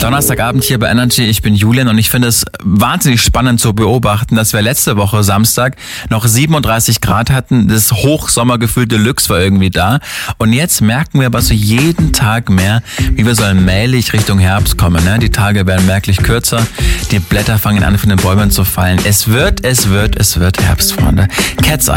Donnerstagabend hier bei Energy. Ich bin Julian und ich finde es wahnsinnig spannend zu beobachten, dass wir letzte Woche Samstag noch 37 Grad hatten. Das Hochsommergefühl Deluxe war irgendwie da. Und jetzt merken wir aber so jeden Tag mehr, wie wir so allmählich Richtung Herbst kommen. Ne? Die Tage werden merklich kürzer. Die Blätter fangen an von den Bäumen zu fallen. Es wird Herbst, Freunde. Cat's Eye.